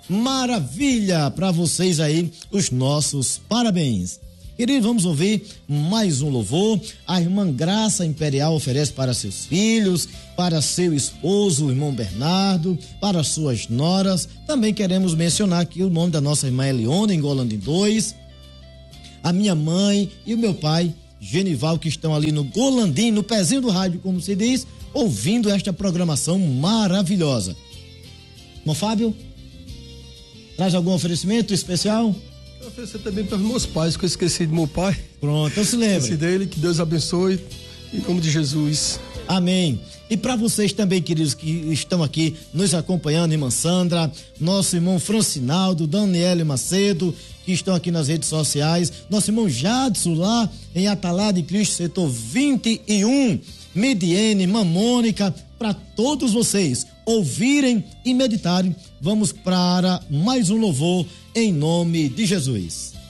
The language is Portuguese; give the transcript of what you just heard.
Maravilha para vocês aí, os nossos parabéns. Queridos, vamos ouvir mais um louvor. A irmã Graça Imperial oferece para seus filhos, para seu esposo, o irmão Bernardo, para suas noras. Também queremos mencionar aqui o nome da nossa irmã Eliona, em Golandim 2, a minha mãe e o meu pai, Genival, que estão ali no Golandim, no pezinho do rádio, como se diz, ouvindo esta programação maravilhosa. Irmão Fábio, traz algum oferecimento especial? Eu oferecer também para os meus pais, que eu esqueci do meu pai. Pronto, então se lembre. Esqueci dele, que Deus abençoe, em nome de Jesus. Amém. E para vocês também, queridos, que estão aqui nos acompanhando, irmã Sandra, nosso irmão Francinaldo, Daniele Macedo, que estão aqui nas redes sociais, nosso irmão Jadson lá em Atalá de Cristo, setor 21, Midiene, Mamônica, para todos vocês ouvirem e meditarem. Vamos para mais um louvor em nome de Jesus.